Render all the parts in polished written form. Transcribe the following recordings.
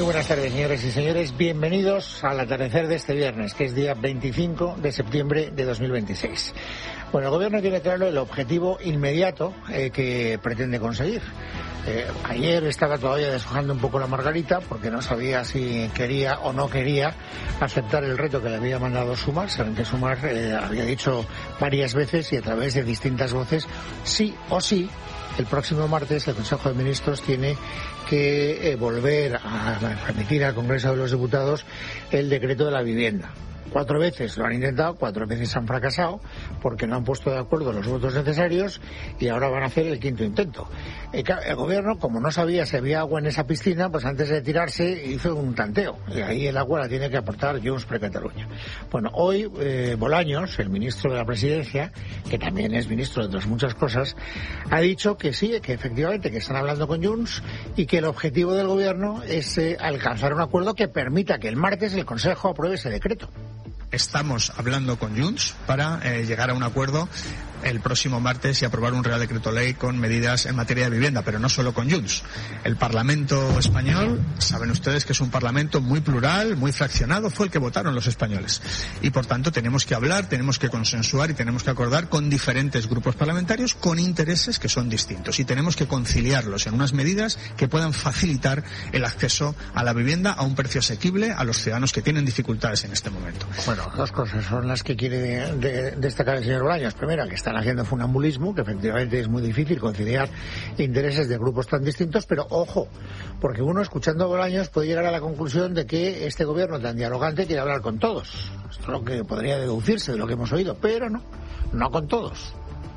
buenas tardes, señores y señores. Bienvenidos al atardecer de este viernes, que es día 25 de septiembre de 2026. Bueno, el Gobierno tiene claro el objetivo inmediato que pretende conseguir. Ayer estaba todavía deshojando un poco la margarita porque no sabía si quería o no quería aceptar el reto que le había mandado Sumar. Saben que Sumar había dicho varias veces y a través de distintas voces, sí o sí, el próximo martes el Consejo de Ministros tiene que volver a remitir al Congreso de los Diputados el decreto de la vivienda. 4 veces lo han intentado, 4 veces han fracasado porque no han puesto de acuerdo los votos necesarios y ahora van a hacer el 5º intento. El Gobierno, como no sabía si había agua en esa piscina, pues antes de tirarse hizo un tanteo y ahí el agua la tiene que aportar Junts per Catalunya. Bueno, hoy Bolaños, el ministro de la Presidencia, que también es ministro de otras muchas cosas, ha dicho que sí, que efectivamente que están hablando con Junts y que el objetivo del Gobierno es alcanzar un acuerdo que permita que el martes el Consejo apruebe ese decreto. Estamos hablando con Junts para llegar a un acuerdo el próximo martes y aprobar un Real Decreto Ley con medidas en materia de vivienda, pero no solo con Junts. El Parlamento español, saben ustedes que es un Parlamento muy plural, muy fraccionado, fue el que votaron los españoles. Y por tanto tenemos que hablar, tenemos que consensuar y tenemos que acordar con diferentes grupos parlamentarios con intereses que son distintos. Y tenemos que conciliarlos en unas medidas que puedan facilitar el acceso a la vivienda a un precio asequible a los ciudadanos que tienen dificultades en este momento. Bueno, 2 cosas son las que quiere destacar el señor Bolaños. Primera, que están haciendo funambulismo, que efectivamente es muy difícil conciliar intereses de grupos tan distintos, pero ojo, porque uno escuchando a Bolaños puede llegar a la conclusión de que este gobierno tan dialogante quiere hablar con todos. Esto es lo que podría deducirse de lo que hemos oído, pero no con todos.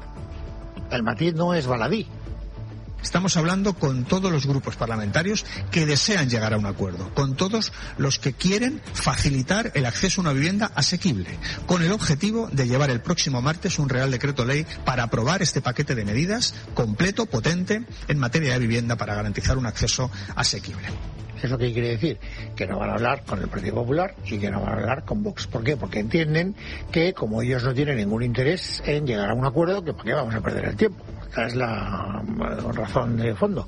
El matiz no es baladí. Estamos hablando con todos los grupos parlamentarios que desean llegar a un acuerdo, con todos los que quieren facilitar el acceso a una vivienda asequible, con el objetivo de llevar el próximo martes un Real Decreto Ley para aprobar este paquete de medidas completo, potente, en materia de vivienda para garantizar un acceso asequible. ¿Eso qué quiere decir? Que no van a hablar con el Partido Popular y que no van a hablar con Vox. ¿Por qué? Porque entienden que, como ellos no tienen ningún interés en llegar a un acuerdo, que ¿para qué vamos a perder el tiempo? Esta es la razón de fondo.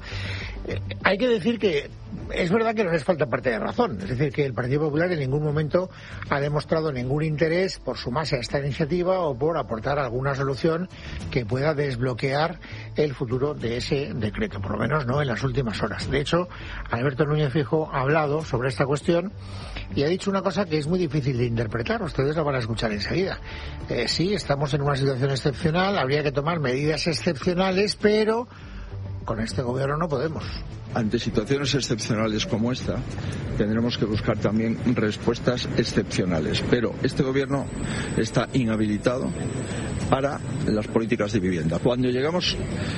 Hay que decir que es verdad que no les falta parte de razón. Es decir, que el Partido Popular en ningún momento ha demostrado ningún interés por sumarse a esta iniciativa o por aportar alguna solución que pueda desbloquear el futuro de ese decreto, por lo menos no en las últimas horas. De hecho, Alberto Núñez Feijóo ha hablado sobre esta cuestión y ha dicho una cosa que es muy difícil de interpretar. Ustedes la van a escuchar enseguida. Sí, estamos en una situación excepcional, habría que tomar medidas excepcionales, pero con este gobierno no podemos. Ante situaciones excepcionales como esta, tendremos que buscar también respuestas excepcionales. Pero este gobierno está inhabilitado para las políticas de vivienda. Cuando llegamos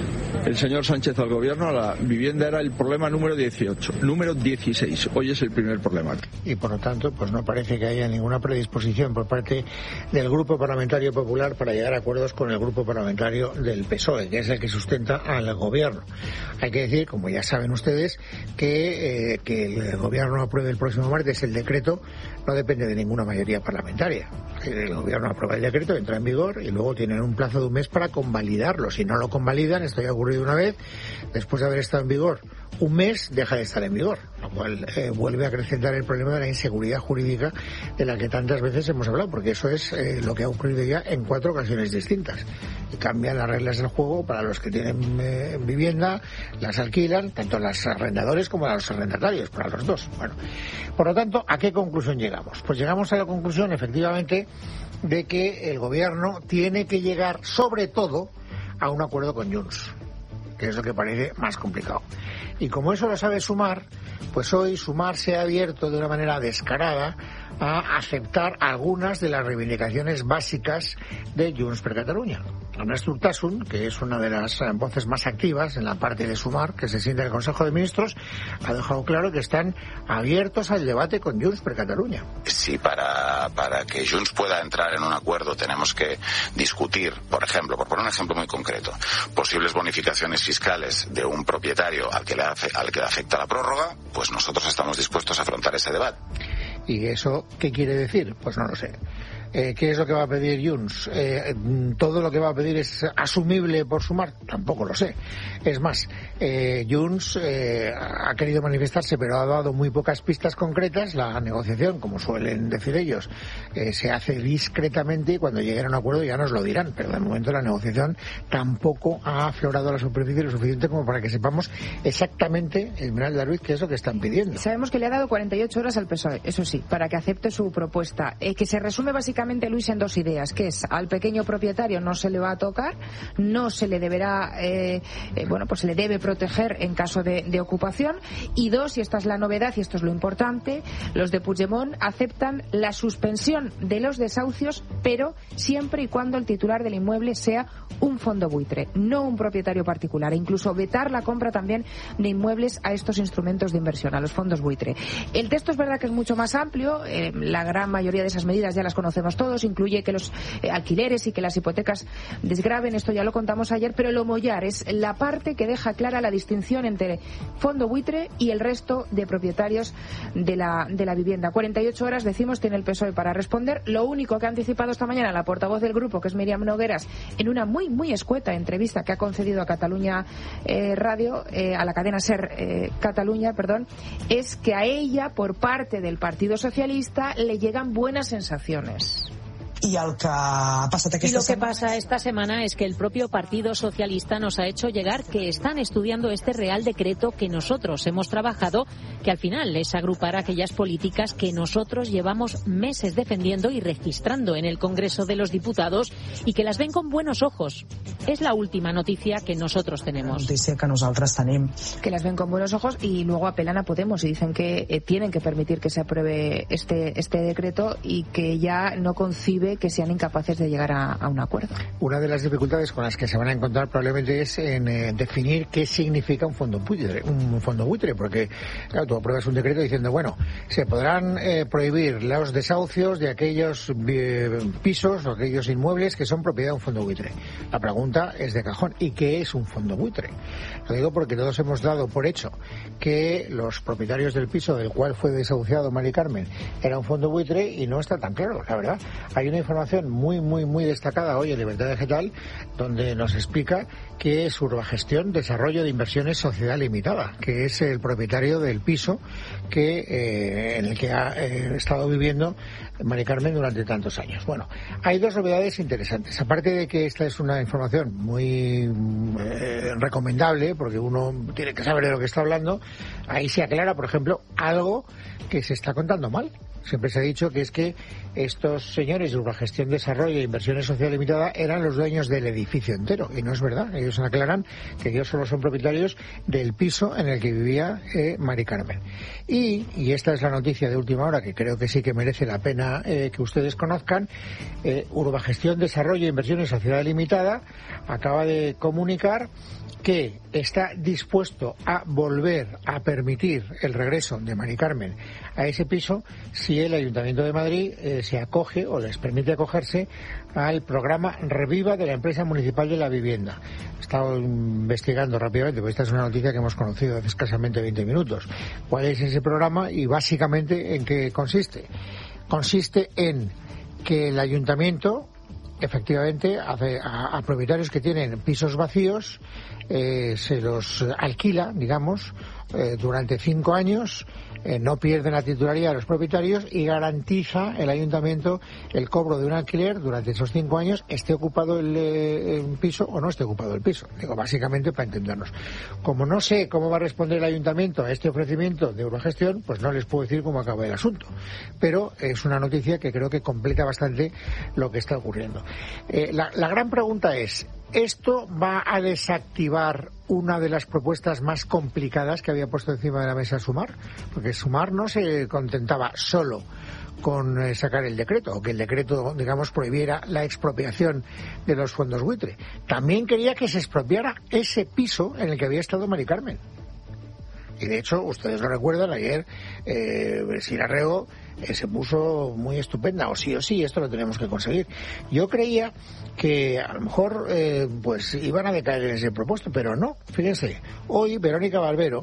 el señor Sánchez al gobierno, la vivienda era el problema número 18, número 16. Hoy es el primer problema. Y por lo tanto, pues no parece que haya ninguna predisposición por parte del Grupo Parlamentario Popular para llegar a acuerdos con el Grupo Parlamentario del PSOE, que es el que sustenta al gobierno. Hay que decir, como ya saben ustedes, que el gobierno apruebe el próximo martes el decreto no depende de ninguna mayoría parlamentaria. El gobierno aprueba el decreto, entra en vigor y luego tienen un plazo de un mes para convalidarlo. Si no lo convalidan, esto ya ha ocurrido una vez, después de haber estado en vigor un mes, deja de estar en vigor, lo cual vuelve a acrecentar el problema de la inseguridad jurídica de la que tantas veces hemos hablado, porque eso es lo que ha ocurrido ya en 4 ocasiones distintas. Y cambian las reglas del juego para los que tienen vivienda, las alquilan, tanto los arrendadores como a los arrendatarios, para los dos. Bueno, por lo tanto, ¿a qué conclusión llegamos? Pues llegamos a la conclusión, efectivamente, de que el gobierno tiene que llegar, sobre todo, a un acuerdo con Junts, que es lo que parece más complicado. Y como eso lo sabe Sumar, pues hoy Sumar se ha abierto de una manera descarada a aceptar algunas de las reivindicaciones básicas de Junts per Catalunya. Ernest Urtasun, que es una de las voces más activas en la parte de Sumar, que se sienta en el Consejo de Ministros, ha dejado claro que están abiertos al debate con Junts per Catalunya. Si para que Junts pueda entrar en un acuerdo tenemos que discutir, por ejemplo, por poner un ejemplo muy concreto, posibles bonificaciones fiscales de un propietario al que le afecta la prórroga, pues nosotros estamos dispuestos a afrontar ese debate. ¿Y eso qué quiere decir? Pues no lo sé. ¿Qué es lo que va a pedir Junts? ¿Todo lo que va a pedir es asumible por Sumar? Tampoco lo sé. Es más, Junts ha querido manifestarse, pero ha dado muy pocas pistas concretas. La negociación, como suelen decir ellos, se hace discretamente y cuando lleguen a un acuerdo ya nos lo dirán. Pero de momento la negociación tampoco ha aflorado a la superficie lo suficiente como para que sepamos exactamente, Esmeralda Ruiz, qué es lo que están pidiendo. Sabemos que le ha dado 48 horas al PSOE, eso sí, para que acepte su propuesta, que se resume básicamente, Luis, en dos ideas, que es: al pequeño propietario no se le va a tocar, no se le deberá, pues se le debe proteger en caso de ocupación, y dos, y esta es la novedad y esto es lo importante, los de Puigdemont aceptan la suspensión de los desahucios, pero siempre y cuando el titular del inmueble sea un fondo buitre, no un propietario particular, e incluso vetar la compra también de inmuebles a estos instrumentos de inversión, a los fondos buitre. El texto es verdad que es mucho más amplio, la gran mayoría de esas medidas ya las conocemos todos, incluye que los alquileres y que las hipotecas desgraven, esto ya lo contamos ayer, pero lo mollar es la parte que deja clara la distinción entre fondo buitre y el resto de propietarios de la vivienda. 48 horas, decimos, tiene el PSOE para responder. Lo único que ha anticipado esta mañana la portavoz del grupo, que es Míriam Nogueras, en una muy escueta entrevista que ha concedido a Cataluña Radio, a la cadena SER Cataluña, es que a ella, por parte del Partido Socialista, le llegan buenas sensaciones. Y lo que pasa esta semana es que el propio Partido Socialista nos ha hecho llegar que están estudiando este Real Decreto que nosotros hemos trabajado, que al final es agrupar aquellas políticas que nosotros llevamos meses defendiendo y registrando en el Congreso de los Diputados y que las ven con buenos ojos. Es la última noticia que nosotros tenemos. Que las ven con buenos ojos y luego apelan a Podemos y dicen que tienen que permitir que se apruebe este decreto y que ya no concibe que sean incapaces de llegar a un acuerdo. Una de las dificultades con las que se van a encontrar probablemente es en definir qué significa un fondo buitre, porque claro, tú apruebas un decreto diciendo, bueno, se podrán prohibir los desahucios de aquellos pisos o aquellos inmuebles que son propiedad de un fondo buitre. La pregunta es de cajón, ¿y qué es un fondo buitre? Lo digo porque todos hemos dado por hecho que los propietarios del piso del cual fue desahuciado Mari Carmen era un fondo buitre y no está tan claro, la verdad. Hay una información muy destacada hoy en Libertad Digital donde nos explica que es Urbagestión Desarrollo de Inversiones Sociedad Limitada, que es el propietario del piso en el que ha estado viviendo Mari Carmen durante tantos años. Bueno, hay dos novedades interesantes. Aparte de que esta es una información muy recomendable, porque uno tiene que saber de lo que está hablando, ahí se aclara, por ejemplo, algo que se está contando mal. Siempre se ha dicho que es que estos señores de Urbagestión Desarrollo e Inversiones Sociedad Limitada eran los dueños del edificio entero, y no es verdad. Ellos aclaran que ellos solo son propietarios del piso en el que vivía Mari Carmen. Y esta es la noticia de última hora que creo que sí que merece la pena que ustedes conozcan. Urbagestión Desarrollo e Inversiones Sociedad Limitada acaba de comunicar que está dispuesto a volver a permitir el regreso de Mari Carmen a ese piso si el Ayuntamiento de Madrid se acoge o les permite acogerse al programa Reviva de la Empresa Municipal de la Vivienda. He estado investigando rápidamente, porque esta es una noticia que hemos conocido hace escasamente 20 minutos. ¿Cuál es ese programa y básicamente en qué consiste? Consiste en que el Ayuntamiento efectivamente a propietarios que tienen pisos vacíos se los alquila, digamos, durante 5 años, no pierden la titularidad de los propietarios y garantiza el ayuntamiento el cobro de un alquiler durante esos 5 años, esté ocupado el piso o no esté ocupado el piso. Digo, básicamente para entendernos. Como no sé cómo va a responder el ayuntamiento a este ofrecimiento de Urbagestión, pues no les puedo decir cómo acaba el asunto. Pero es una noticia que creo que completa bastante lo que está ocurriendo. La gran pregunta es, ¿esto va a desactivar una de las propuestas más complicadas que había puesto encima de la mesa Sumar? Porque Sumar no se contentaba solo con sacar el decreto, o que el decreto, digamos, prohibiera la expropiación de los fondos buitre. También quería que se expropiara ese piso en el que había estado Mari Carmen. Y de hecho, ustedes lo recuerdan, ayer Sira Rego se puso muy estupenda, o sí, esto lo tenemos que conseguir. Yo creía que a lo mejor pues iban a decaer en ese propuesto, pero no. Fíjense, hoy Verónica Balbero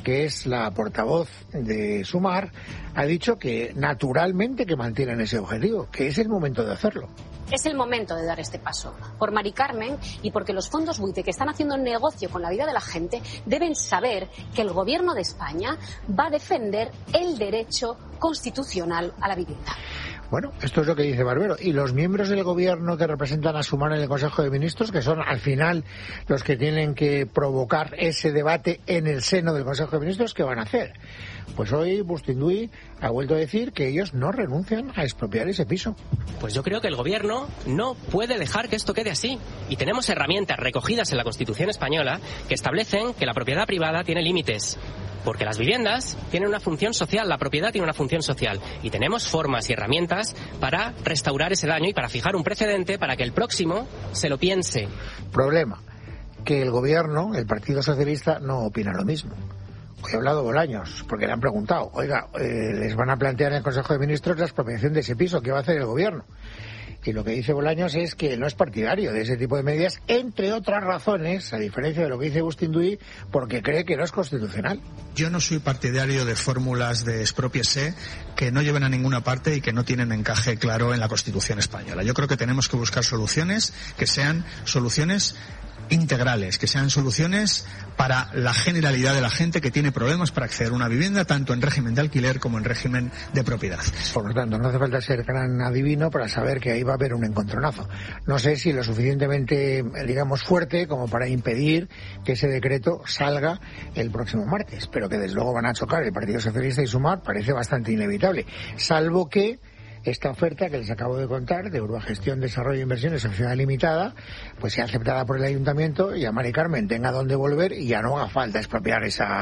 que es la portavoz de Sumar, ha dicho que naturalmente que mantienen ese objetivo, que es el momento de hacerlo. Es el momento de dar este paso. Por Mari Carmen y porque los fondos buitre que están haciendo negocio con la vida de la gente deben saber que el Gobierno de España va a defender el derecho constitucional a la vivienda. Bueno, esto es lo que dice Barbero. Y los miembros del Gobierno que representan a Sumar en el Consejo de Ministros, que son al final los que tienen que provocar ese debate en el seno del Consejo de Ministros, ¿qué van a hacer? Pues hoy Bustinduy ha vuelto a decir que ellos no renuncian a expropiar ese piso. Pues yo creo que el Gobierno no puede dejar que esto quede así. Y tenemos herramientas recogidas en la Constitución española que establecen que la propiedad privada tiene límites. Porque las viviendas tienen una función social, la propiedad tiene una función social. Y tenemos formas y herramientas para restaurar ese daño y para fijar un precedente para que el próximo se lo piense. Problema, que el Gobierno, el Partido Socialista, no opina lo mismo. Hoy ha hablado Bolaños, porque le han preguntado, oiga, les van a plantear en el Consejo de Ministros la expropiación de ese piso, ¿qué va a hacer el Gobierno? Y lo que dice Bolaños es que no es partidario de ese tipo de medidas, entre otras razones, a diferencia de lo que dice Bustinduy, porque cree que no es constitucional. Yo no soy partidario de fórmulas de expropiese que no lleven a ninguna parte y que no tienen encaje claro en la Constitución española. Yo creo que tenemos que buscar soluciones que sean soluciones integrales, que sean soluciones para la generalidad de la gente que tiene problemas para acceder a una vivienda, tanto en régimen de alquiler como en régimen de propiedad. Por lo tanto, no hace falta ser gran adivino para saber que ahí va a haber un encontronazo. No sé si lo suficientemente, digamos, fuerte como para impedir que ese decreto salga el próximo martes, pero que desde luego van a chocar el Partido Socialista y Sumar parece bastante inevitable, salvo que esta oferta que les acabo de contar de Urbagestión, Desarrollo e Inversiones Sociedad Limitada pues sea aceptada por el Ayuntamiento y a Mari Carmen tenga donde volver y ya no haga falta expropiar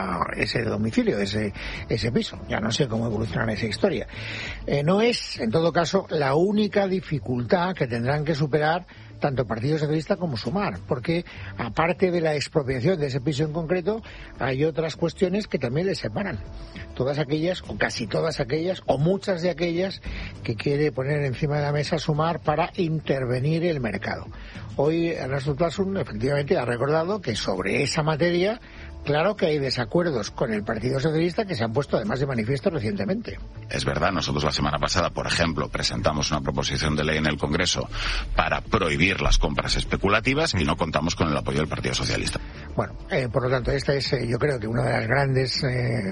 ese domicilio, ese piso. Ya no sé cómo evolucionará esa historia. No es, en todo caso, la única dificultad que tendrán que superar tanto Partido Socialista como Sumar, porque aparte de la expropiación de ese piso en concreto, hay otras cuestiones que también les separan. Todas aquellas, o casi todas aquellas, o muchas de aquellas que quiere poner encima de la mesa Sumar para intervenir el mercado. Hoy Ernesto Urtasun efectivamente ha recordado que sobre esa materia, claro que hay desacuerdos con el Partido Socialista que se han puesto además de manifiesto recientemente. Es verdad, nosotros la semana pasada, por ejemplo, presentamos una proposición de ley en el Congreso para prohibir las compras especulativas y no contamos con el apoyo del Partido Socialista. Bueno, por lo tanto, esta es yo creo que una de las grandes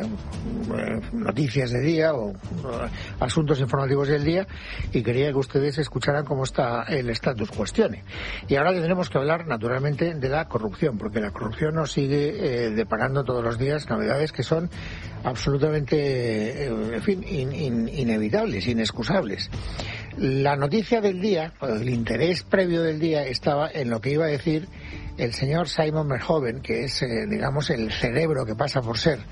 noticias del día o asuntos informativos del día, y quería que ustedes escucharan cómo está el status questione. Y ahora tendremos que hablar naturalmente de la corrupción, porque la corrupción nos sigue deparando todos los días novedades que son absolutamente, en fin, inevitables, inexcusables. La noticia del día, el interés previo del día, estaba en lo que iba a decir el señor Simon Verhoeven, que es, digamos, el cerebro que pasa por ser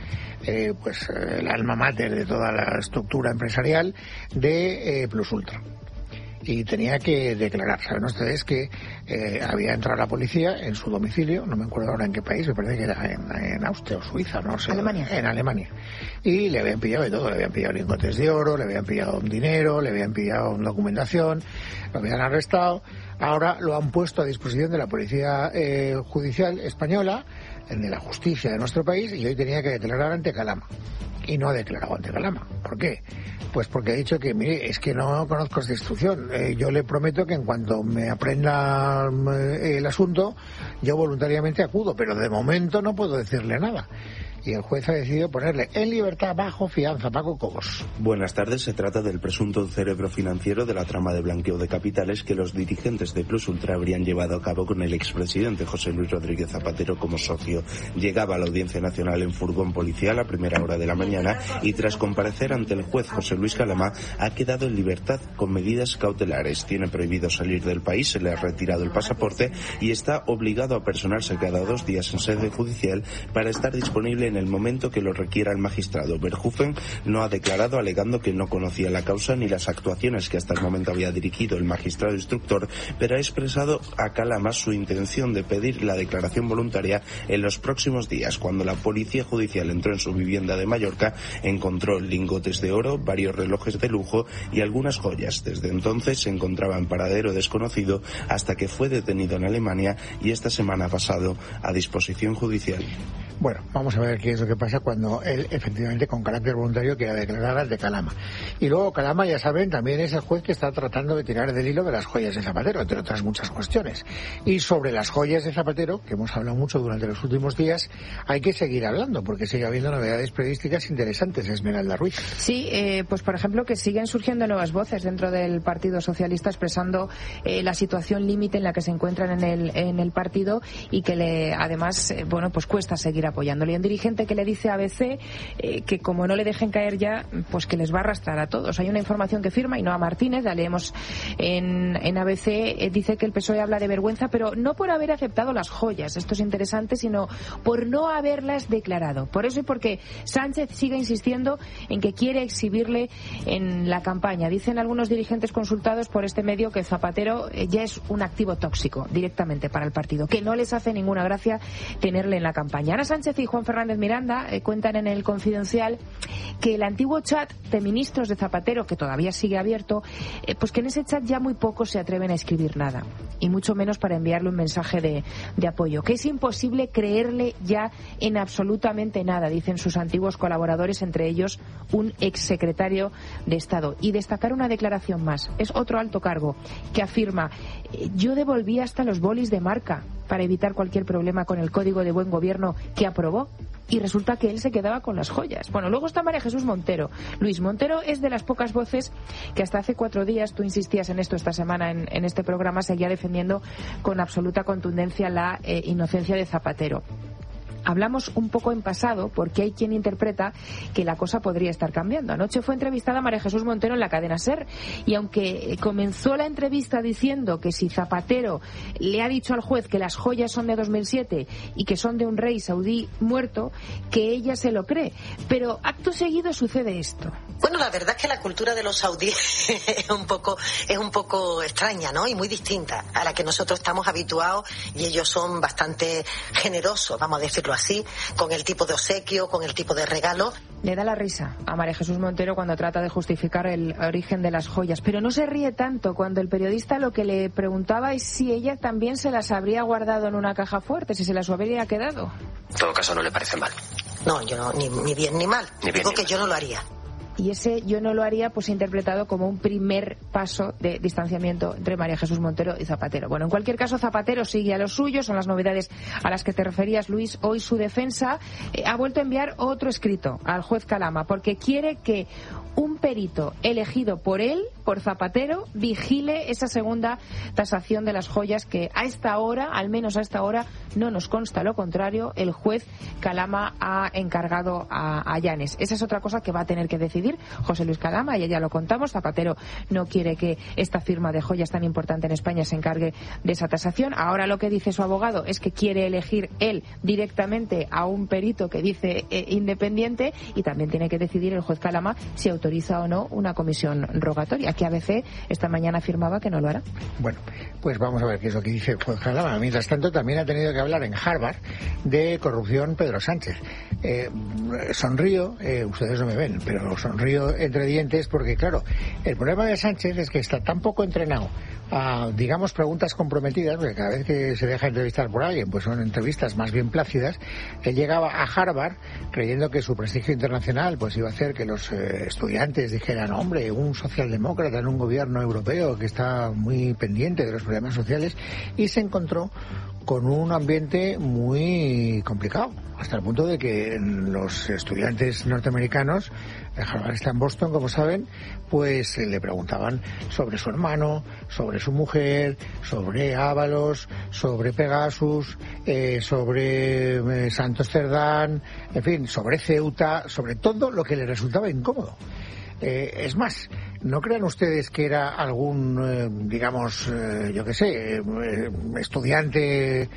el alma mater de toda la estructura empresarial de Plus Ultra. Y tenía que declarar. Saben ustedes que había entrado la policía en su domicilio, no me acuerdo ahora en qué país, me parece que era en Austria o Suiza, no sé. Alemania. En Alemania. Y le habían pillado de todo, le habían pillado lingotes de oro, le habían pillado dinero, le habían pillado documentación, lo habían arrestado. Ahora lo han puesto a disposición de la Policía Judicial Española, de la justicia de nuestro país, y hoy tenía que declarar ante Calama. Y no ha declarado ante Calama. ¿Por qué? Pues porque ha dicho que, mire, es que no conozco esta instrucción. Yo le prometo que en cuanto me aprenda el asunto, yo voluntariamente acudo, pero de momento no puedo decirle nada. Y el juez ha decidido ponerle en libertad bajo fianza. Paco Cobos. Buenas tardes. Se trata del presunto cerebro financiero de la trama de blanqueo de capitales que los dirigentes de Plus Ultra habrían llevado a cabo con el expresidente José Luis Rodríguez Zapatero como socio. Llegaba a la Audiencia Nacional en furgón policial a primera hora de la mañana y tras comparecer ante el juez José Luis Calama ha quedado en libertad con medidas cautelares. Tiene prohibido salir del país, se le ha retirado el pasaporte y está obligado a personarse cada 2 días en sede judicial para estar disponible en el momento que lo requiera el magistrado. Verhoeven no ha declarado, alegando que no conocía la causa ni las actuaciones que hasta el momento había dirigido el magistrado instructor, pero ha expresado a Calama su intención de pedir la declaración voluntaria en los próximos días. Cuando la policía judicial entró en su vivienda de Mallorca, encontró lingotes de oro, varios relojes de lujo y algunas joyas. Desde entonces se encontraba en paradero desconocido hasta que fue detenido en Alemania y esta semana ha pasado a disposición judicial. Bueno, vamos a ver qué es lo que pasa cuando él, efectivamente, con carácter voluntario, quiera declarar al de Calama. Y luego Calama, ya saben, también es el juez que está tratando de tirar del hilo de las joyas de Zapatero, entre otras muchas cuestiones. Y sobre las joyas de Zapatero, que hemos hablado mucho durante los últimos días, hay que seguir hablando, porque sigue habiendo novedades periodísticas interesantes, Esmeralda Ruiz. Sí, pues por ejemplo que siguen surgiendo nuevas voces dentro del Partido Socialista expresando la situación límite en la que se encuentran en el partido y que además, pues cuesta seguir apoyándole. Hay un dirigente que le dice a ABC que como no le dejen caer ya, pues que les va a arrastrar a todos. Hay una información que firma Ainhoa Martínez, la leemos en ABC, dice que el PSOE habla de vergüenza, pero no por haber aceptado las joyas, esto es interesante, sino por no haberlas declarado. Por eso y porque Sánchez sigue insistiendo en que quiere exhibirle en la campaña. Dicen algunos dirigentes consultados por este medio que Zapatero ya es un activo tóxico directamente para el partido, que no les hace ninguna gracia tenerle en la campaña. Ana Sánchez y Juan Fernández Miranda cuentan en el Confidencial que el antiguo chat de ministros de Zapatero, que todavía sigue abierto, pues que en ese chat ya muy pocos se atreven a escribir nada, y mucho menos para enviarle un mensaje de apoyo, que es imposible creerle ya en absolutamente nada, dicen sus antiguos colaboradores, entre ellos un exsecretario de Estado. Y destacar una declaración más, es otro alto cargo que afirma: yo devolví hasta los bolis de marca para evitar cualquier problema con el Código de Buen Gobierno que aprobó, y resulta que él se quedaba con las joyas. Bueno, luego está María Jesús Montero. Luis Montero es de las pocas voces que hasta hace 4 días, tú insistías en esto esta semana en este programa, seguía defendiendo con absoluta contundencia la inocencia de Zapatero. Hablamos un poco en pasado porque hay quien interpreta que la cosa podría estar cambiando. Anoche fue entrevistada María Jesús Montero en la cadena SER y aunque comenzó la entrevista diciendo que si Zapatero le ha dicho al juez que las joyas son de 2007 y que son de un rey saudí muerto, que ella se lo cree. Pero acto seguido sucede esto. Bueno, la verdad es que la cultura de los saudíes es un poco extraña, ¿no? Y muy distinta a la que nosotros estamos habituados, y ellos son bastante generosos, vamos a decirlo así, con el tipo de obsequio, con el tipo de regalo. Le da la risa a María Jesús Montero cuando trata de justificar el origen de las joyas, pero no se ríe tanto cuando el periodista lo que le preguntaba es si ella también se las habría guardado en una caja fuerte, si se las habría quedado. En todo caso, no le parece mal. No, yo no, ni bien ni mal. Digo que yo no lo haría. Y ese yo no lo haría, pues interpretado como un primer paso de distanciamiento entre María Jesús Montero y Zapatero. Bueno, en cualquier caso, Zapatero sigue a lo suyo, son las novedades a las que te referías, Luis. Hoy su defensa ha vuelto a enviar otro escrito al juez Calama, porque quiere que un perito elegido por él, por Zapatero, vigile esa segunda tasación de las joyas que a esta hora, al menos a esta hora, no nos consta lo contrario, el juez Calama ha encargado a Llanes. Esa es otra cosa que va a tener que decidir José Luis Calama, y ya lo contamos, Zapatero no quiere que esta firma de joyas tan importante en España se encargue de esa tasación. Ahora lo que dice su abogado es que quiere elegir él directamente a un perito que dice independiente, y también tiene que decidir el juez Calama si autoriza o no una comisión rogatoria, que ABC esta mañana afirmaba que no lo hará. Bueno, pues vamos a ver qué es lo que dice el juez Calama. Mientras tanto, también ha tenido que hablar en Harvard de corrupción Pedro Sánchez. Sonrío, ustedes no me ven, pero sonrío entre dientes porque, claro, el problema de Sánchez es que está tan poco entrenado a, digamos, preguntas comprometidas, porque cada vez que se deja entrevistar por alguien, pues son entrevistas más bien plácidas. Él llegaba a Harvard creyendo que su prestigio internacional pues iba a hacer que los estudiantes dijeran: hombre, un socialdemócrata en un gobierno europeo que está muy pendiente de los problemas sociales, y se encontró con un ambiente muy complicado, hasta el punto de que los estudiantes norteamericanos, Harvard está en Boston, como saben, pues le preguntaban sobre su hermano, sobre su mujer, sobre Ábalos, sobre Pegasus, sobre Santos Cerdán, en fin, sobre Ceuta, sobre todo lo que le resultaba incómodo. Es más, no crean ustedes que era algún, digamos, yo qué sé, estudiante,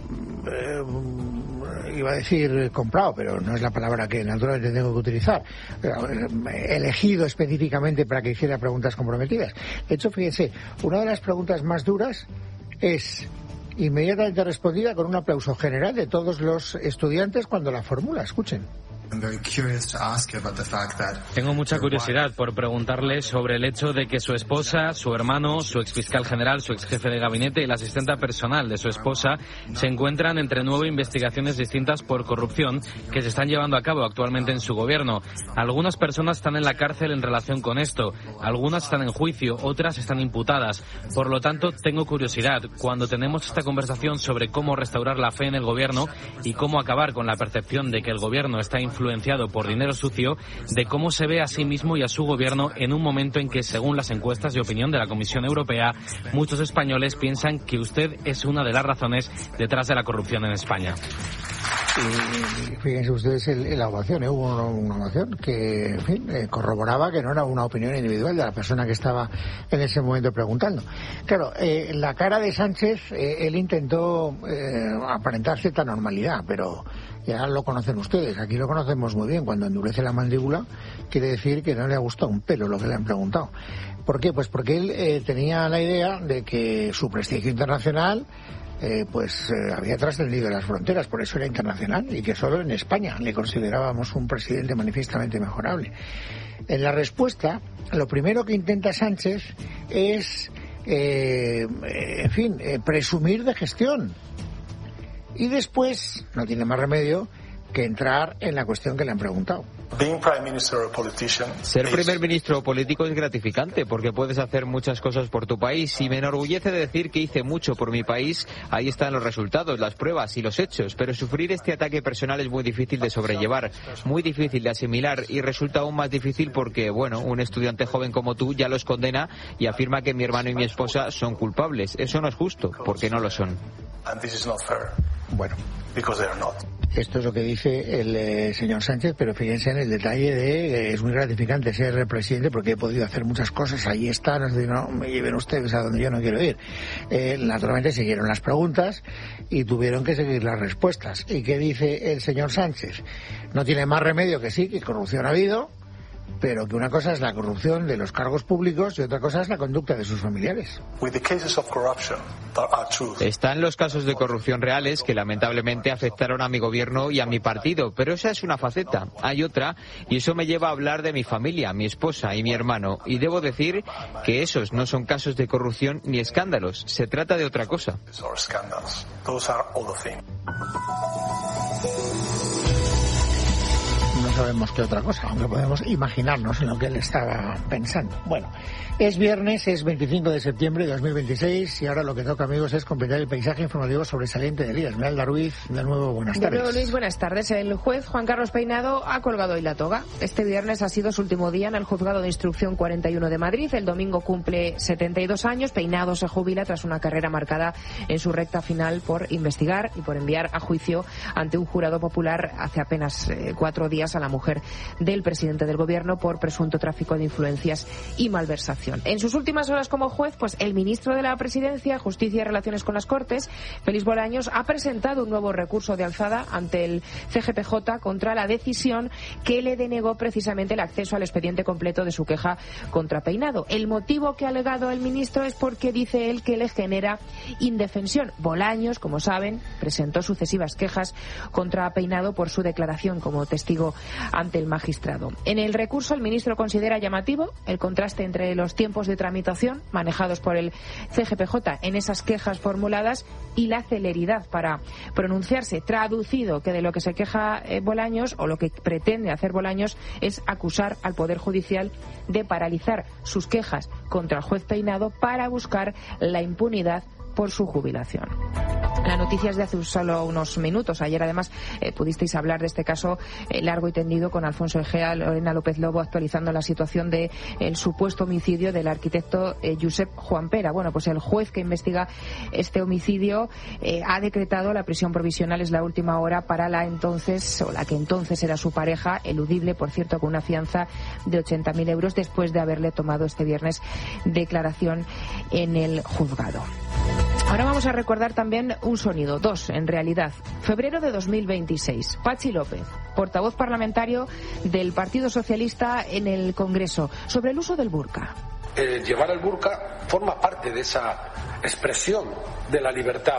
iba a decir comprado, pero no es la palabra que naturalmente tengo que utilizar, elegido específicamente para que hiciera preguntas comprometidas. De hecho, fíjense, una de las preguntas más duras es inmediatamente respondida con un aplauso general de todos los estudiantes cuando la formula. Escuchen. Tengo mucha curiosidad por preguntarle sobre el hecho de que su esposa, su hermano, su exfiscal general, su exjefe de gabinete y la asistenta personal de su esposa se encuentran entre 9 investigaciones distintas por corrupción que se están llevando a cabo actualmente en su gobierno. Algunas personas están en la cárcel en relación con esto, algunas están en juicio, otras están imputadas. Por lo tanto, tengo curiosidad cuando tenemos esta conversación sobre cómo restaurar la fe en el gobierno y cómo acabar con la percepción de que el gobierno está influenciado por dinero sucio, de cómo se ve a sí mismo y a su gobierno en un momento en que, según las encuestas de opinión de la Comisión Europea, muchos españoles piensan que usted es una de las razones detrás de la corrupción en España. Y fíjense ustedes la ovación, hubo una ovación que, en fin, corroboraba que no era una opinión individual de la persona que estaba en ese momento preguntando. Claro, la cara de Sánchez, él intentó aparentar cierta normalidad, pero ya lo conocen ustedes, aquí lo conocemos muy bien. Cuando endurece la mandíbula quiere decir que no le ha gustado un pelo lo que le han preguntado. ¿Por qué? Pues porque él tenía la idea de que su prestigio internacional había trascendido las fronteras, por eso era internacional, y que solo en España le considerábamos un presidente manifiestamente mejorable. En la respuesta, lo primero que intenta Sánchez es, presumir de gestión. Y después no tiene más remedio que entrar en la cuestión que le han preguntado. Ser primer ministro o político es gratificante porque puedes hacer muchas cosas por tu país y me enorgullece de decir que hice mucho por mi país. Ahí están los resultados, las pruebas y los hechos, pero sufrir este ataque personal es muy difícil de sobrellevar, muy difícil de asimilar y resulta aún más difícil porque, un estudiante joven como tú ya los condena y afirma que mi hermano y mi esposa son culpables. Eso no es justo, porque no lo son. Bueno, esto es lo que dice el señor Sánchez, pero fíjense en el detalle de es muy gratificante ser presidente porque he podido hacer muchas cosas, ahí está, no me lleven ustedes a donde yo no quiero ir. Naturalmente siguieron las preguntas y tuvieron que seguir las respuestas. ¿Y qué dice el señor Sánchez? No tiene más remedio que sí, que corrupción ha habido, pero que una cosa es la corrupción de los cargos públicos y otra cosa es la conducta de sus familiares. Están los casos de corrupción reales que lamentablemente afectaron a mi gobierno y a mi partido, pero esa es una faceta. Hay otra, y eso me lleva a hablar de mi familia, mi esposa y mi hermano, y debo decir que esos no son casos de corrupción ni escándalos, se trata de otra cosa. No sabemos qué otra cosa, aunque podemos imaginarnos en lo que él estaba pensando. Bueno, es viernes, es 25 de septiembre de 2026 y ahora lo que toca, amigos, es completar el paisaje informativo sobresaliente del día. Esmeralda Ruiz, de nuevo, buenas tardes. De nuevo, Luis, buenas tardes. El juez Juan Carlos Peinado ha colgado hoy la toga. Este viernes ha sido su último día en el Juzgado de Instrucción 41 de Madrid. El domingo cumple 72 años. Peinado se jubila tras una carrera marcada en su recta final por investigar y por enviar a juicio ante un jurado popular hace apenas 4 días a la mujer del presidente del gobierno por presunto tráfico de influencias y malversación. En sus últimas horas como juez, pues el ministro de la Presidencia, Justicia y Relaciones con las Cortes, Félix Bolaños, ha presentado un nuevo recurso de alzada ante el CGPJ contra la decisión que le denegó precisamente el acceso al expediente completo de su queja contra Peinado. El motivo que ha alegado el ministro es porque dice él que le genera indefensión. Bolaños, como saben, presentó sucesivas quejas contra Peinado por su declaración como testigo ante el magistrado. En el recurso, el ministro considera llamativo el contraste entre los tiempos de tramitación manejados por el CGPJ en esas quejas formuladas y la celeridad para pronunciarse. Traducido, que de lo que se queja Bolaños, o lo que pretende hacer Bolaños, es acusar al Poder Judicial de paralizar sus quejas contra el juez Peinado para buscar la impunidad por su jubilación. La noticia es de hace solo unos minutos. Ayer, además, pudisteis hablar de este caso largo y tendido con Alfonso Egea, Lorena López Lobo, actualizando la situación del supuesto homicidio del arquitecto Josep Juan Pera. Bueno, pues el juez que investiga este homicidio ha decretado la prisión provisional, es la última hora, para la que entonces era su pareja, eludible, por cierto, con una fianza de 80.000 euros, después de haberle tomado este viernes declaración en el juzgado. Ahora vamos a recordar también un sonido, dos en realidad. Febrero de 2026. Patxi López, portavoz parlamentario del Partido Socialista en el Congreso, sobre el uso del burka. Llevar el burka forma parte de esa expresión de la libertad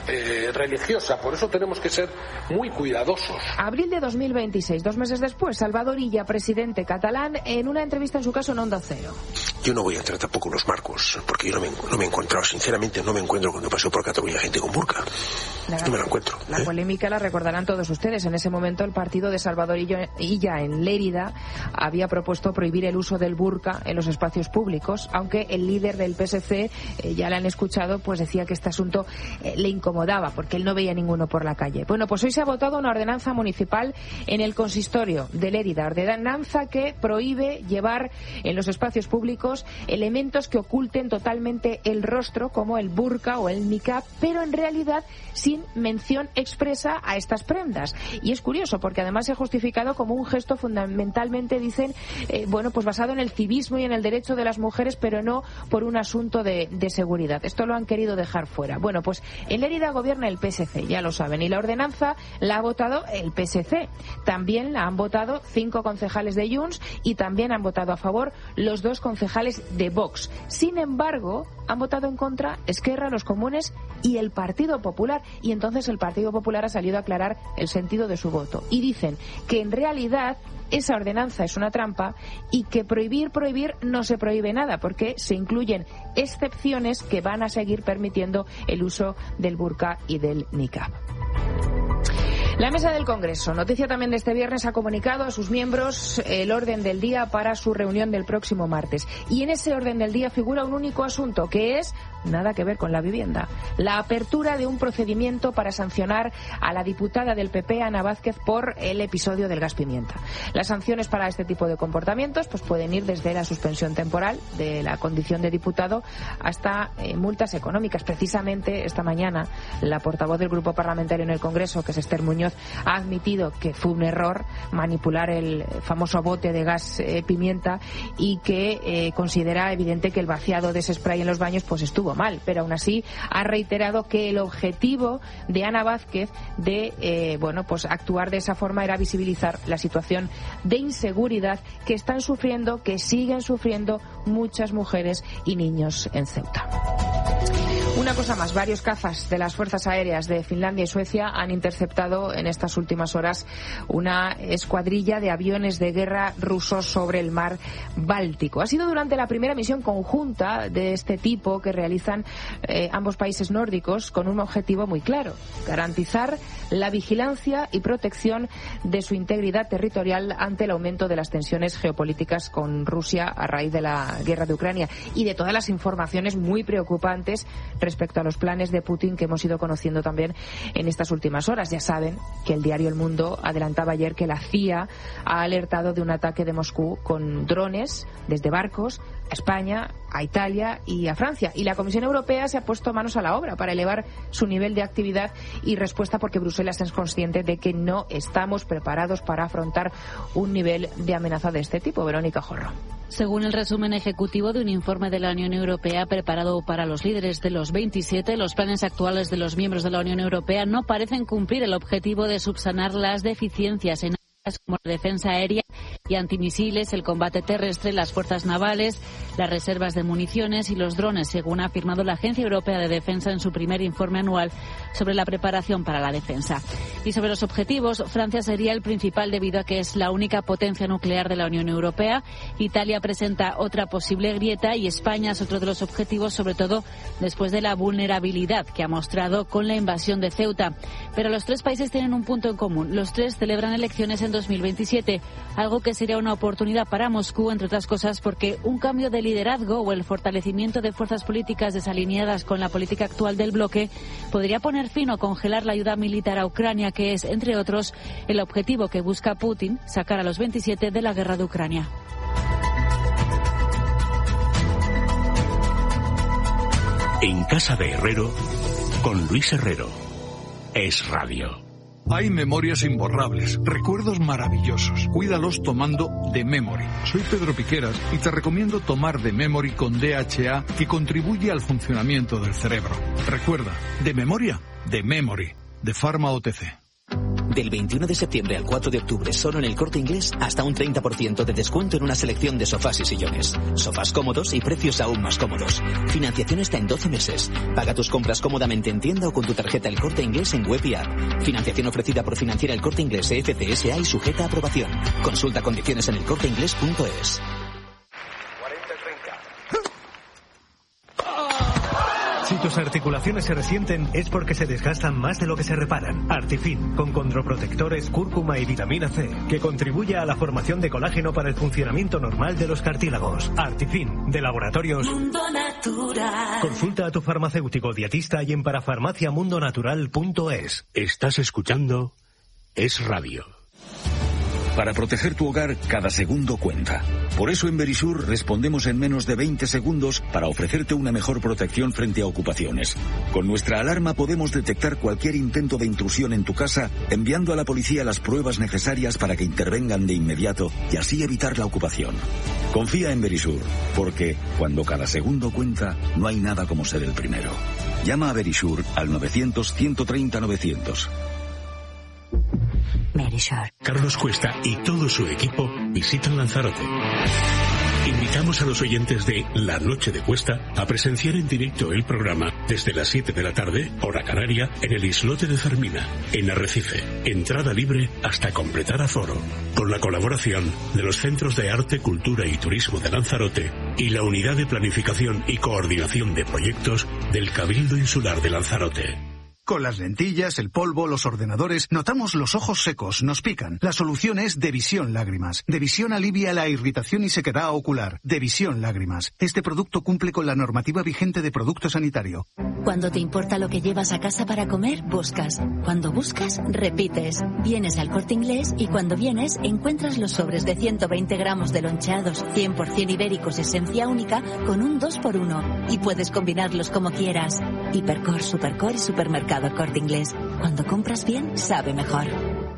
religiosa. Por eso tenemos que ser muy cuidadosos. Abril de 2026, 2 meses después, Salvador Illa, presidente catalán, en una entrevista en su caso en Onda Cero. Yo no voy a entrar tampoco en los marcos, porque yo no me he encontrado, sinceramente, no me encuentro cuando paso por Cataluña gente con burka. No me la encuentro. La polémica la recordarán todos ustedes. En ese momento el partido de Salvador Illa en Lérida había propuesto prohibir el uso del burka en los espacios públicos, aunque el líder del PSC, ya le han escuchado, pues decía que este asunto le incomodaba porque él no veía ninguno por la calle. Bueno, pues hoy se ha votado una ordenanza municipal en el consistorio de Lérida, ordenanza que prohíbe llevar en los espacios públicos elementos que oculten totalmente el rostro, como el burka o el niqab, pero en realidad sin mención expresa a estas prendas. Y es curioso porque además se ha justificado como un gesto fundamentalmente, dicen, pues basado en el civismo y en el derecho de las mujeres, pero no por un asunto de seguridad. Esto lo han querido dejar fuera. Bueno, pues en Lérida gobierna el PSC, ya lo saben, y la ordenanza la ha votado el PSC. También la han votado 5 concejales de Junts y también han votado a favor los 2 concejales de Vox. Sin embargo, han votado en contra Esquerra, los Comunes y el Partido Popular, y entonces el Partido Popular ha salido a aclarar el sentido de su voto y dicen que en realidad esa ordenanza es una trampa y que prohibir no se prohíbe nada, porque se incluyen excepciones que van a seguir permitiendo el uso del burka y del niqab. La mesa del Congreso, noticia también de este viernes, ha comunicado a sus miembros el orden del día para su reunión del próximo martes. Y en ese orden del día figura un único asunto, que es nada que ver con la vivienda: la apertura de un procedimiento para sancionar a la diputada del PP, Ana Vázquez, por el episodio del gas pimienta. Las sanciones para este tipo de comportamientos pues pueden ir desde la suspensión temporal de la condición de diputado hasta multas económicas. Precisamente esta mañana la portavoz del Grupo Parlamentario en el Congreso, que es Esther Muñoz, ha admitido que fue un error manipular el famoso bote de gas pimienta y que considera evidente que el vaciado de ese spray en los baños pues estuvo mal, pero aún así ha reiterado que el objetivo de Ana Vázquez de actuar de esa forma era visibilizar la situación de inseguridad que están sufriendo, que siguen sufriendo muchas mujeres y niños en Ceuta. Una cosa más, varios cazas de las fuerzas aéreas de Finlandia y Suecia han interceptado en estas últimas horas una escuadrilla de aviones de guerra rusos sobre el mar Báltico. Ha sido durante la primera misión conjunta de este tipo que realizan ambos países nórdicos con un objetivo muy claro: garantizar la vigilancia y protección de su integridad territorial ante el aumento de las tensiones geopolíticas con Rusia a raíz de la guerra de Ucrania y de todas las informaciones muy preocupantes respecto a los planes de Putin que hemos ido conociendo también en estas últimas horas. Ya saben que el diario El Mundo adelantaba ayer que la CIA ha alertado de un ataque de Moscú con drones desde barcos a España, a Italia y a Francia. Y la Comisión Europea se ha puesto manos a la obra para elevar su nivel de actividad y respuesta, porque Bruselas es consciente de que no estamos preparados para afrontar un nivel de amenaza de este tipo. Verónica Jorro. Según el resumen ejecutivo de un informe de la Unión Europea preparado para los líderes de los 27, los planes actuales de los miembros de la Unión Europea no parecen cumplir el objetivo de subsanar las deficiencias en áreas como la defensa aérea y antimisiles, el combate terrestre, las fuerzas navales, las reservas de municiones y los drones, según ha afirmado la Agencia Europea de Defensa en su primer informe anual sobre la preparación para la defensa. Y sobre los objetivos, Francia sería el principal debido a que es la única potencia nuclear de la Unión Europea. Italia presenta otra posible grieta y España es otro de los objetivos, sobre todo después de la vulnerabilidad que ha mostrado con la invasión de Ceuta. Pero los 3 países tienen un punto en común: los 3 celebran elecciones en 2027, algo que sería una oportunidad para Moscú, entre otras cosas porque un cambio de liderazgo o el fortalecimiento de fuerzas políticas desalineadas con la política actual del bloque podría poner fin o congelar la ayuda militar a Ucrania, que es, entre otros, el objetivo que busca Putin: sacar a los 27 de la guerra de Ucrania. En Casa de Herrero, con Luis Herrero. Es Radio. Hay memorias imborrables, recuerdos maravillosos. Cuídalos tomando The Memory. Soy Pedro Piqueras y te recomiendo tomar The Memory con DHA, que contribuye al funcionamiento del cerebro. Recuerda, de memoria, The Memory, de Pharma OTC. Del 21 de septiembre al 4 de octubre, solo en El Corte Inglés, hasta un 30% de descuento en una selección de sofás y sillones. Sofás cómodos y precios aún más cómodos. Financiación hasta en 12 meses. Paga tus compras cómodamente en tienda o con tu tarjeta El Corte Inglés en web y app. Financiación ofrecida por Financiera El Corte Inglés FCSA y sujeta a aprobación. Consulta condiciones en elcorteinglés.es. Si tus articulaciones se resienten es porque se desgastan más de lo que se reparan. Artifin, con condroprotectores, cúrcuma y vitamina C, que contribuye a la formación de colágeno para el funcionamiento normal de los cartílagos. Artifin, de Laboratorios Mundo Natural. Consulta a tu farmacéutico dietista y en parafarmaciamundonatural.es. Estás escuchando Es Radio. Para proteger tu hogar, cada segundo cuenta. Por eso en Verisur respondemos en menos de 20 segundos para ofrecerte una mejor protección frente a ocupaciones. Con nuestra alarma podemos detectar cualquier intento de intrusión en tu casa, enviando a la policía las pruebas necesarias para que intervengan de inmediato y así evitar la ocupación. Confía en Verisur, porque cuando cada segundo cuenta, no hay nada como ser el primero. Llama a Verisur al 900-130-900. Verisur. Carlos Cuesta y todo su equipo visitan Lanzarote. Invitamos a los oyentes de La Noche de Cuesta a presenciar en directo el programa desde las 7 de la tarde, hora canaria, en el islote de Fermina, en Arrecife. Entrada libre hasta completar aforo. Con la colaboración de los Centros de Arte, Cultura y Turismo de Lanzarote y la Unidad de Planificación y Coordinación de Proyectos del Cabildo Insular de Lanzarote. Con las lentillas, el polvo, los ordenadores, notamos los ojos secos, nos pican. La solución es Devisión Lágrimas. Devisión alivia la irritación y sequedad ocular. Devisión Lágrimas. Este producto cumple con la normativa vigente de producto sanitario. Cuando te importa lo que llevas a casa para comer, buscas. Cuando buscas, repites. Vienes al Corte Inglés y cuando vienes, encuentras los sobres de 120 gramos de loncheados 100% ibéricos esencia única con un 2x1. Y puedes combinarlos como quieras. Hipercor, Supercor y Supermercado El Corte Inglés. Cuando compras bien, sabe mejor.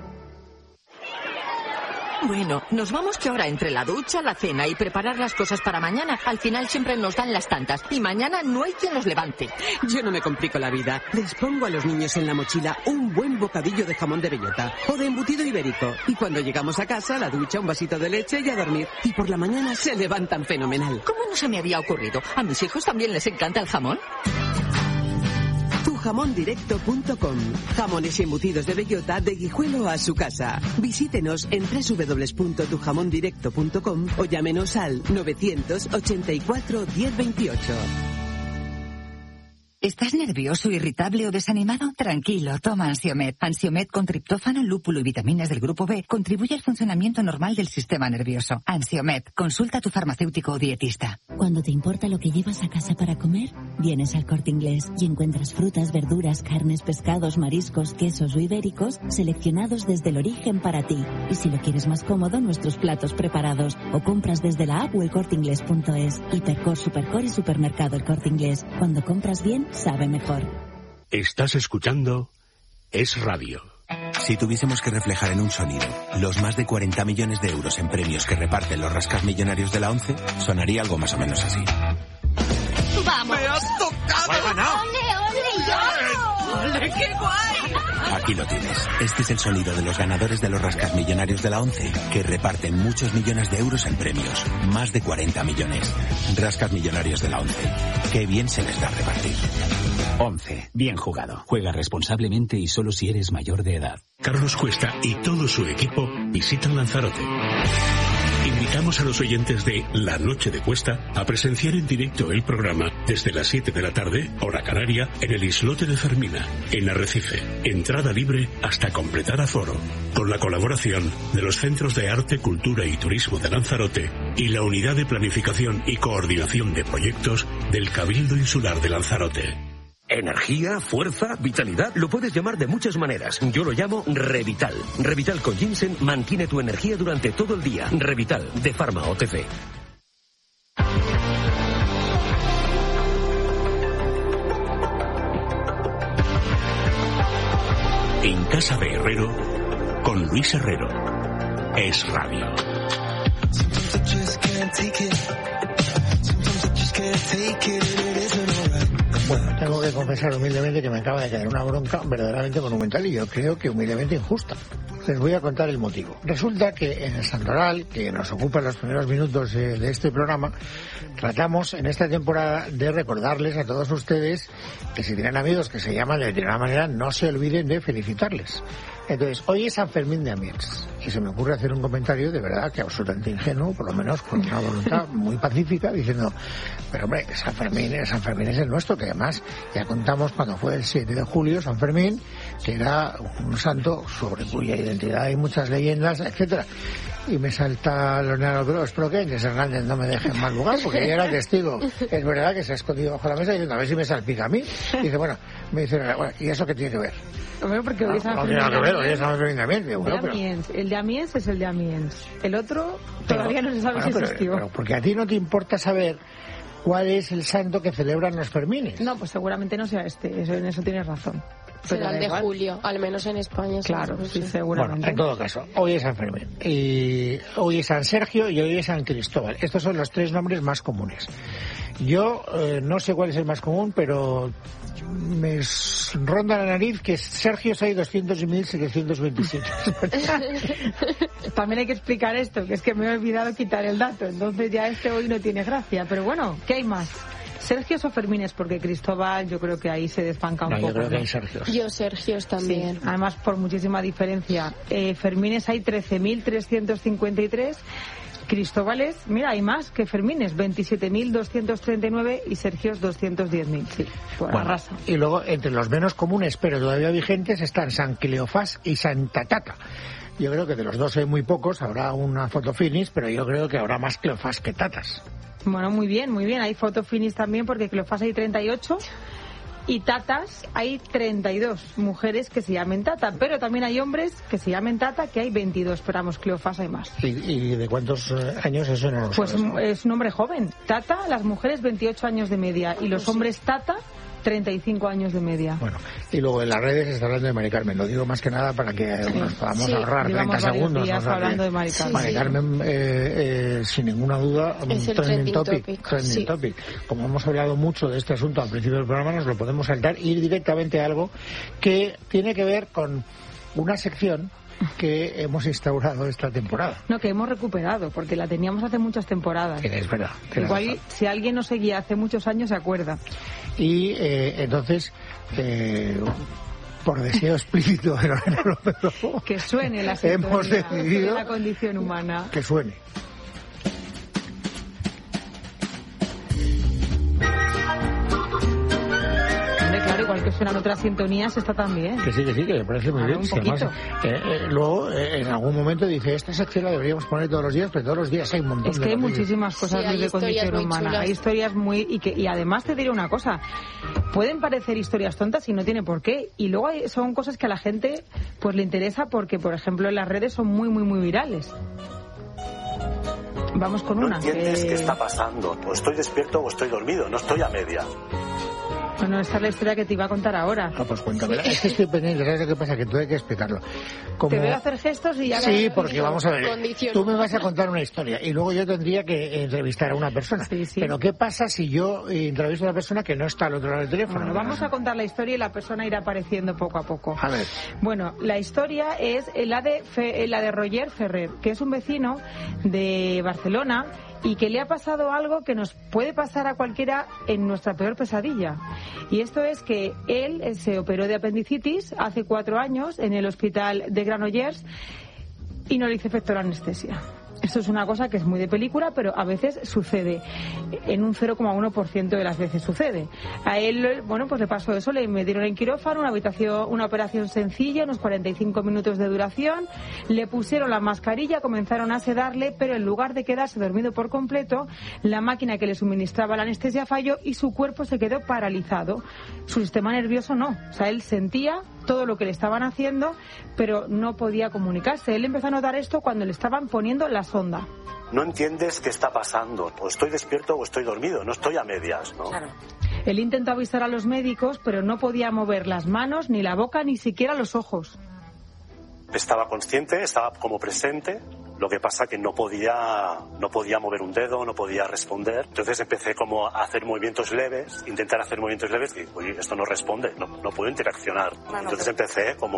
Bueno, nos vamos que ahora entre la ducha, la cena y preparar las cosas para mañana, al final siempre nos dan las tantas y mañana no hay quien los levante. Yo no me complico la vida. Les pongo a los niños en la mochila un buen bocadillo de jamón de bellota o de embutido ibérico. Y cuando llegamos a casa, la ducha, un vasito de leche y a dormir. Y por la mañana se levantan fenomenal. ¿Cómo no se me había ocurrido? ¿A mis hijos también les encanta el jamón? Tujamondirecto.com. Jamones y embutidos de bellota de Guijuelo a su casa. Visítenos en www.tujamondirecto.com o llámenos al 984 1028. ¿Estás nervioso, irritable o desanimado? Tranquilo, toma Ansiomed. Ansiomed con triptófano, lúpulo y vitaminas del grupo B contribuye al funcionamiento normal del sistema nervioso. Ansiomed, consulta a tu farmacéutico o dietista. Cuando te importa lo que llevas a casa para comer, vienes al Corte Inglés y encuentras frutas, verduras, carnes, pescados, mariscos, quesos o ibéricos seleccionados desde el origen para ti. Y si lo quieres más cómodo, nuestros platos preparados o compras desde la app o elcorteinglés.es. Hipercor, Supercor y Supermercado El Corte Inglés. Cuando compras bien, sabe mejor. Estás escuchando Es Radio. Si tuviésemos que reflejar en un sonido los más de 40 millones de euros en premios que reparten los rascasmillonarios de la ONCE, sonaría algo más o menos así. ¡Vamos! ¡Me has tocado! ¡He ganado! ¡Ole, ole, yo! ¡Ole, qué guay! Aquí lo tienes. Este es el sonido de los ganadores de los rascasmillonarios de la ONCE, que reparten muchos millones de euros en premios. Más de 40 millones. Rascasmillonarios de la ONCE. Qué bien se les da repartir. 11. Bien jugado. Juega responsablemente y solo si eres mayor de edad. Carlos Cuesta y todo su equipo visitan Lanzarote. Invitamos a los oyentes de La Noche de Cuesta a presenciar en directo el programa desde las 7 de la tarde, hora canaria, en el islote de Fermina, en Arrecife. Entrada libre hasta completar aforo. Con la colaboración de los Centros de Arte, Cultura y Turismo de Lanzarote y la Unidad de Planificación y Coordinación de Proyectos del Cabildo Insular de Lanzarote. Energía, fuerza, vitalidad, lo puedes llamar de muchas maneras. Yo lo llamo Revital. Revital con ginseng mantiene tu energía durante todo el día. Revital, de Pharma OTC. En Casa de Herrero, con Luis Herrero. Es Radio. Bueno, tengo que confesar humildemente que me acaba de caer una bronca verdaderamente monumental y yo creo que humildemente injusta. Les voy a contar el motivo. Resulta que en el Santoral, que nos ocupa los primeros minutos de este programa, tratamos en esta temporada de recordarles a todos ustedes que si tienen amigos que se llaman de determinada manera, no se olviden de felicitarles. Entonces, hoy es San Fermín de Amiens y se me ocurre hacer un comentario de verdad que absolutamente ingenuo, por lo menos con una voluntad muy pacífica, diciendo, pero hombre, San Fermín es el nuestro, que además ya contamos cuando fue el 7 de julio, San Fermín, que era un santo sobre cuya identidad hay muchas leyendas, etcétera. Y me salta Leonardo, espero que Inés Hernández no me deje en mal lugar, porque ella era testigo. Es verdad que se ha escondido bajo la mesa y a ver si me salpica a mí. Y dice, bueno, ¿y eso qué tiene que ver? Bueno, porque hoy no tiene nada que ver, hoy es San Fermín de Amiens. El de Amiens es el de Amiens. El otro todavía no se sabe si existió. Pero porque a ti no te importa saber cuál es el santo que celebran los Fermines. No, pues seguramente no sea en eso tienes razón. Será el de julio, al menos en España. Claro, sí, seguramente. Bueno, en todo caso, hoy es San Fermín, y hoy es San Sergio y hoy es San Cristóbal. Estos son los 3 nombres más comunes. Yo no sé cuál es el más común, pero me ronda la nariz que Sergios hay 200 y 1727. También hay que explicar esto, que es que me he olvidado quitar el dato, entonces ya hoy no tiene gracia. Pero bueno, ¿qué hay más? ¿Sergios o Fermines? Porque Cristóbal yo creo que ahí se despanca un poco. Yo creo que hay Sergios. Yo Sergios también. Sí, además por muchísima diferencia. Fermines hay 13.353. Cristóbales, mira, hay más que Fermines, 27.239 y Sergios 210.000. Sí, bueno, arrasa. Y luego, entre los menos comunes, pero todavía vigentes, están San Cleofás y Santa Tata. Yo creo que de los dos hay muy pocos, habrá una foto finis, pero yo creo que habrá más Cleofás que Tatas. Bueno, muy bien, hay foto finis también, porque Cleofás hay 38 y Tatas hay 32 mujeres que se llamen Tata, pero también hay hombres que se llamen Tata, que hay 22, pero vamos, Cleofás hay más. ¿Y de cuántos años eso no lo Pues sabes, ¿no? Es un hombre joven. Tata, las mujeres 28 años de media y los hombres Tata 35 años de media. Bueno, y luego en las redes se está hablando de Mari Carmen. Lo digo más que nada para que nos podamos ahorrar 30 segundos. Días hablando de Mari Carmen. Mari Carmen, sin ninguna duda, es el trending topic. Como hemos hablado mucho de este asunto al principio del programa, nos lo podemos saltar e ir directamente a algo que tiene que ver con una sección que hemos instaurado esta temporada. No, que hemos recuperado, porque la teníamos hace muchas temporadas. Es verdad. Igual, si alguien nos seguía hace muchos años, se acuerda. Y entonces, por deseo explícito de Lorena López Rojo, que suene la sintonía, hemos decidido de la condición humana. Que suene. Igual que suenan otras sintonías, esta también. Que sí, que me parece muy bien. Además, luego, en algún momento dice, esta sección la deberíamos poner todos los días, pero todos los días hay un montón de... Es que hay muchísimas cosas de condición humana. Chulas. Hay historias y además te diré una cosa, pueden parecer historias tontas y no tiene por qué. Y luego son cosas que a la gente pues le interesa porque, por ejemplo, en las redes son muy, muy, muy virales. Vamos con una. ¿No entiendes qué está pasando? O estoy despierto o estoy dormido, no estoy a medias. Bueno, esta es la historia que te iba a contar ahora. Pues cuéntamela. Es que estoy pendiente, ¿sabes qué pasa? Que tú hay que explicarlo. Te veo hacer gestos y ya... Sí, porque vamos a ver, tú me vas a contar una historia y luego yo tendría que entrevistar a una persona. Sí. Pero ¿qué pasa si yo entrevisto a una persona que no está al otro lado del teléfono? Bueno, vamos a contar la historia y la persona irá apareciendo poco a poco. A ver. Bueno, la historia es la de Roger Ferrer, que es un vecino de Barcelona y que le ha pasado algo que nos puede pasar a cualquiera en nuestra peor pesadilla. Y esto es que él se operó de apendicitis hace 4 años en el hospital de Granollers y no le hizo efecto la anestesia. Esto es una cosa que es muy de película, pero a veces sucede. En un 0,1% de las veces sucede. A él, bueno, pues le pasó eso, le metieron en quirófano, una operación sencilla, unos 45 minutos de duración, le pusieron la mascarilla, comenzaron a sedarle, pero en lugar de quedarse dormido por completo, la máquina que le suministraba la anestesia falló y su cuerpo se quedó paralizado. Su sistema nervioso no. O sea, él sentía todo lo que le estaban haciendo, pero no podía comunicarse. Él empezó a notar esto cuando le estaban poniendo la sonda. No entiendes qué está pasando. O estoy despierto o estoy dormido. No estoy a medias, ¿no? Claro. Él intentó avisar a los médicos, pero no podía mover las manos, ni la boca, ni siquiera los ojos. Estaba consciente, estaba como presente, Lo que pasa que no podía mover un dedo, no podía responder. Entonces empecé como a hacer movimientos leves, intentar hacer movimientos leves y, oye, esto no responde, no puedo interaccionar. Entonces empecé como